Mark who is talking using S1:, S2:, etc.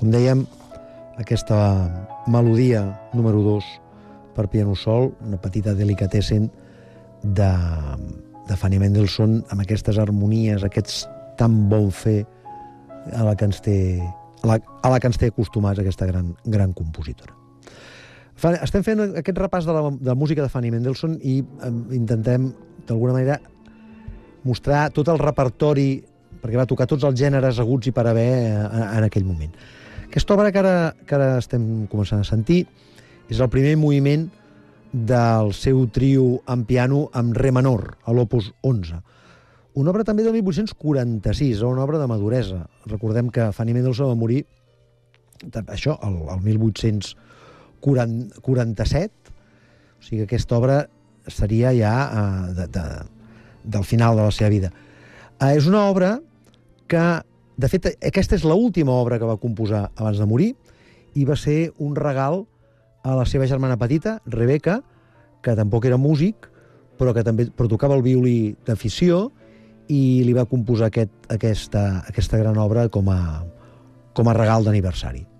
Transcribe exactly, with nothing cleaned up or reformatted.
S1: Com dèiem, aquesta melodia número dos per piano sol, una petita delicatessen de, de Fanny Mendelssohn, amb aquestes harmonies, aquests tan bon fer a la que ens té, a la, a la que ens té acostumats aquesta gran, gran compositora. Fa, estem fent aquest repàs de la, de la música de Fanny Mendelssohn i eh, intentem, d'alguna manera, mostrar tot el repertori, perquè va tocar tots els gèneres aguts i per haver en, en aquell moment. Aquesta obra que ara, que ara estem començant a sentir és el primer moviment del seu trio en piano amb re menor, a l'opus onze. Una obra també de mil vuit-cents quaranta-sis, una obra de maduresa. Recordem que Fanny Mendelssohn va morir això, el, el mil vuit-cents quaranta-set, o sigui que aquesta obra seria ja uh, de, de, del final de la seva vida. Uh, és una obra que, de fet, aquesta és l'última obra que va composar abans de morir i va ser un regal a la seva germana petita, Rebecca, que tampoc era músic, però que també però tocava el violí d'afició i li va composar aquest, aquesta, aquesta gran obra com a, com a regal d'aniversari.